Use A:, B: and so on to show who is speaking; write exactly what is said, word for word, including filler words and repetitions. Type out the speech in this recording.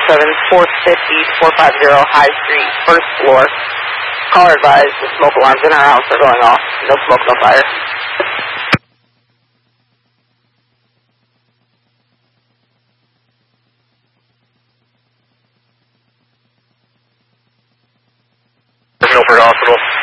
A: seven four fifty to four fifty High Street, first floor. Caller advised the smoke alarms in our house are going off. No smoke, no fire.
B: Milford Hospital.